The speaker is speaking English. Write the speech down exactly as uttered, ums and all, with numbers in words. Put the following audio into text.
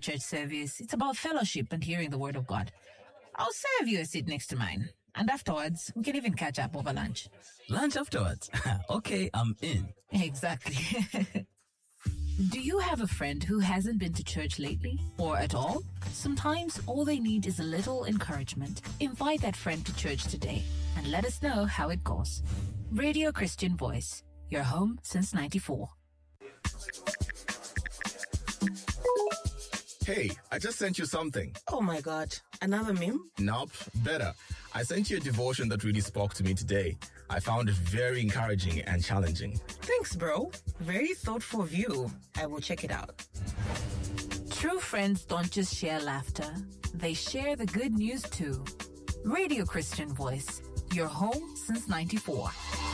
church service. It's about fellowship and hearing the word of God. I'll serve you a seat next to mine. And afterwards, we can even catch up over lunch. Lunch afterwards? Okay, I'm in. Exactly. Do you have a friend who hasn't been to church lately or at all? Sometimes all they need is a little encouragement. Invite that friend to church today and let us know how it goes. Radio Christian Voice, your home since ninety-four. Hey, I just sent you something. Oh my God, another meme? Nope, better. I sent you a devotion that really spoke to me today. I found it very encouraging and challenging. Thanks, bro. Very thoughtful view. I will check it out. True friends don't just share laughter. They share the good news too. Radio Christian Voice, your home since ninety-four.